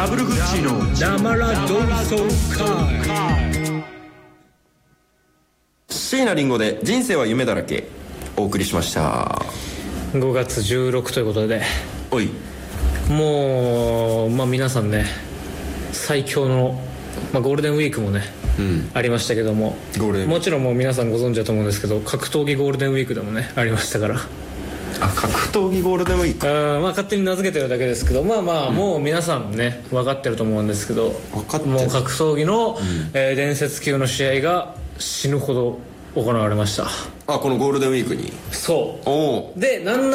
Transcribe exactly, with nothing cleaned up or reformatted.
ダブルグッチの生ラドンソ会。 椎名林檎で人生は夢だらけお送りしました。 ごがつじゅうろくということで、 おいもう、まあ、皆さんね最強の、まあ、ゴールデンウィークもね、うん、ありましたけども、もちろんもう皆さんご存知だと思うんですけど、格闘技ゴールデンウィークでもねありましたから。 あ、格闘技ゴールデンウィーク、 あ、まあ、勝手に名付けてるだけですけど、まあまあ、うん、もう皆さんね分かってると思うんですけど、 分かってる。 もう格闘技の、うん、えー、伝説級の試合が死ぬほど行われました。 あ、このゴールデンウィークに。 そうおで、なん